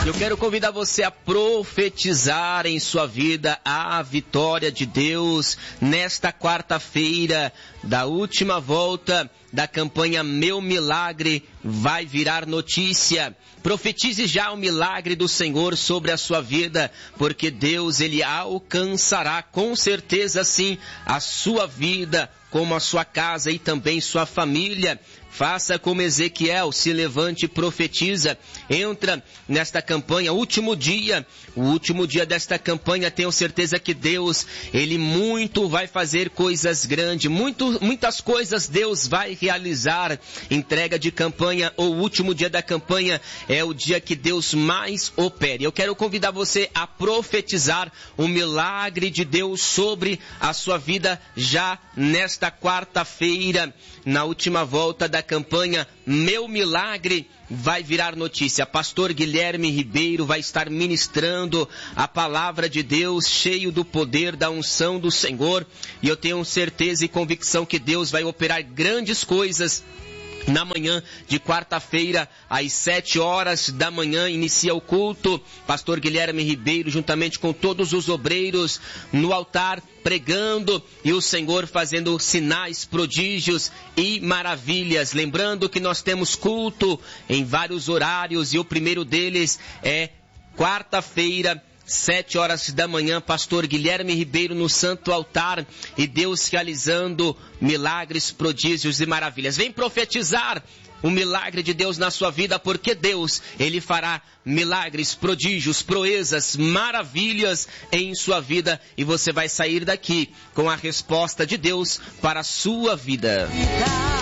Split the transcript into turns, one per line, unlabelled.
Eu quero convidar você a profetizar em sua vida a vitória de Deus nesta quarta-feira da última volta da campanha Meu Milagre Vai Virar Notícia. Profetize já o milagre do Senhor sobre a sua vida, porque Deus, Ele alcançará com certeza sim a sua vida, como a sua casa e também sua família. Faça como Ezequiel, se levante e profetiza. Entra nesta campanha, o último dia desta campanha, tenho certeza que Deus, Ele vai fazer coisas grandes, muitas coisas Deus vai realizar. Entrega de campanha, ou o último dia da campanha, é o dia que Deus mais opere. Eu quero convidar você a profetizar o milagre de Deus sobre a sua vida já nesta quarta-feira, na última volta da campanha Meu Milagre Vai Virar Notícia. Pastor Guilherme Ribeiro vai estar ministrando a palavra de Deus, cheio do poder, da unção do Senhor, e eu tenho certeza e convicção que Deus vai operar grandes coisas. Na manhã de quarta-feira, às 7 horas da manhã, inicia o culto. Pastor Guilherme Ribeiro, juntamente com todos os obreiros, no altar, pregando, e o Senhor fazendo sinais, prodígios e maravilhas. Lembrando que nós temos culto em vários horários, e o primeiro deles é quarta-feira, 7 horas da manhã, pastor Guilherme Ribeiro no Santo Altar, e Deus realizando milagres, prodígios e maravilhas. Vem profetizar o milagre de Deus na sua vida, porque Deus, Ele fará milagres, prodígios, proezas, maravilhas em sua vida, e você vai sair daqui com a resposta de Deus para a sua vida.